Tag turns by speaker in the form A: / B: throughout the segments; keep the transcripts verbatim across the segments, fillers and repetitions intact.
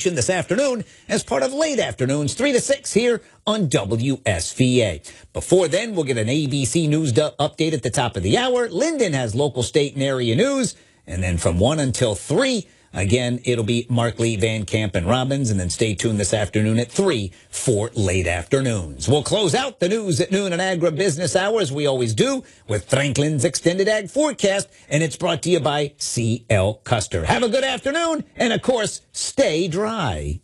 A: station this afternoon as part of late afternoons, three to six here on W S V A. Before then, we'll get an A B C News update at the top of the hour. Lyndon has local, state, and area news. And then from one until three, again, it'll be Mark Lee, Van Camp, and Robbins. And then stay tuned this afternoon at three for late afternoons. We'll close out the news at noon and agribusiness hours, we always do, with Franklin's Extended Ag Forecast. And it's brought to you by C L Custer. Have a good afternoon. And, of course, stay dry.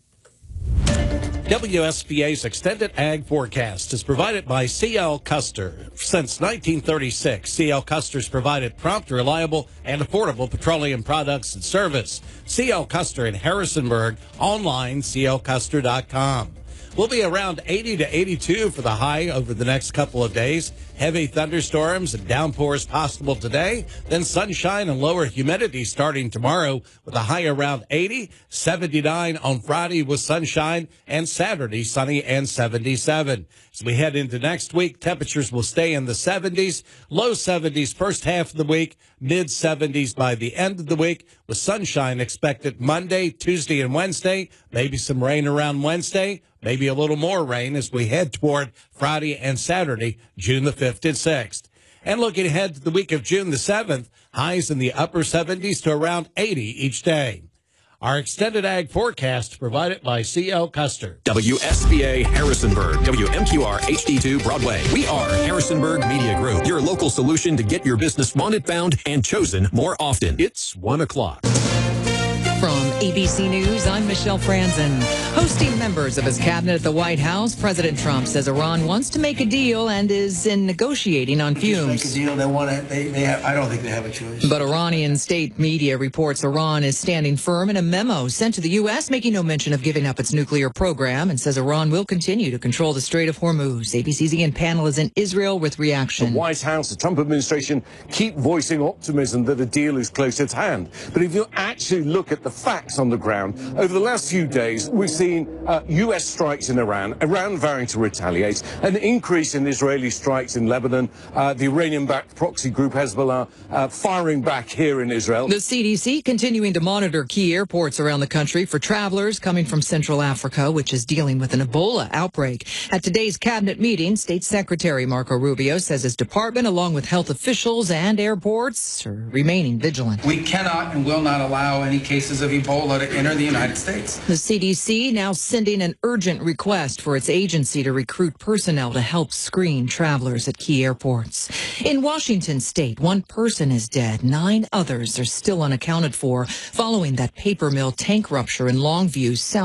B: W S V A's Extended Ag Forecast is provided by C L Custer. Since nineteen thirty-six, C L Custer's provided prompt, reliable, and affordable petroleum products and service. C L Custer in Harrisonburg, online, C L Custer dot com. We'll be around eighty to eighty-two for the high over the next couple of days. Heavy thunderstorms and downpours possible today. Then sunshine and lower humidity starting tomorrow with a high around eighty. seventy-nine on Friday with sunshine, and Saturday sunny and seventy-seven. As we head into next week, temperatures will stay in the seventies. Low seventies first half of the week, mid seventies by the end of the week, with sunshine expected Monday, Tuesday, and Wednesday. Maybe some rain around Wednesday. Maybe a little more rain as we head toward Friday and Saturday, June the fifth and sixth. And looking ahead to the week of June the seventh, highs in the upper seventies to around eighty each day. Our Extended Ag Forecast provided by C L Custer.
C: W S V A Harrisonburg, W M Q R H D two Broadway. We are Harrisonburg Media Group, your local solution to get your business wanted, found, and chosen more often. It's one o'clock.
D: From A B C News, I'm Michelle Franzen. Hosting members of his cabinet at the White House, President Trump says Iran wants to make a deal and is in negotiating on fumes.
E: Make a deal. They want to. They, they have, I don't think they have a choice.
D: But Iranian state media reports Iran is standing firm in a memo sent to the U S, making no mention of giving up its nuclear program, and says Iran will continue to control the Strait of Hormuz. A B C's Ian Pannell is in Israel with reaction.
F: The White House, the Trump administration, keep voicing optimism that a deal is close at hand. But if you actually look at the facts on the ground, over the last few days, we've seen uh, U S strikes in Iran, Iran vowing to retaliate, an increase in Israeli strikes in Lebanon, uh, the Iranian-backed proxy group Hezbollah uh, firing back here in Israel.
D: The C D C continuing to monitor key airports around the country for travelers coming from Central Africa, which is dealing with an Ebola outbreak. At today's cabinet meeting, State Secretary Marco Rubio says his department, along with health officials and airports, are remaining vigilant.
G: We cannot and will not allow any cases of Ebola to enter the United States.
D: The C D C now sending an urgent request for its agency to recruit personnel to help screen travelers at key airports. In Washington state, one person is dead. Nine others are still unaccounted for following that paper mill tank rupture in Longview, South